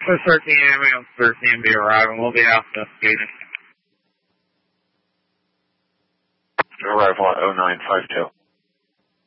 So 13 ambulance 13 be arriving. We'll be out investigating. Arrival at 0952.